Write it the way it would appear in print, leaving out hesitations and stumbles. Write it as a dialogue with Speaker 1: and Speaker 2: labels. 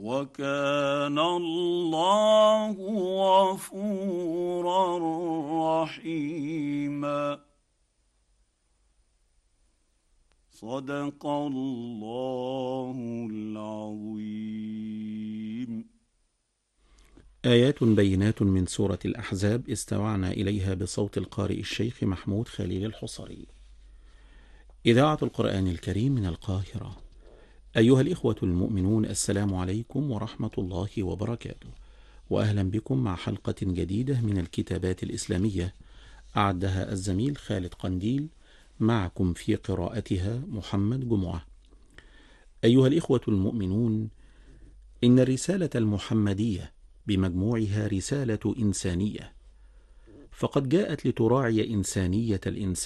Speaker 1: وكان الله غفورا رحيما. صدق الله العظيم.
Speaker 2: آيات بينات من سورة الأحزاب استمعنا إليها بصوت القارئ الشيخ محمود خليل الحصري. إذاعة القرآن الكريم من القاهرة. أيها الإخوة المؤمنون، السلام عليكم ورحمة الله وبركاته، وأهلا بكم مع حلقة جديدة من الكتابات الإسلامية أعدها الزميل خالد قنديل، معكم في قراءتها محمد جمعة. أيها الإخوة المؤمنون، إن الرسالة المحمدية بمجموعها رسالة إنسانية، فقد جاءت لتراعي إنسانية الإنسان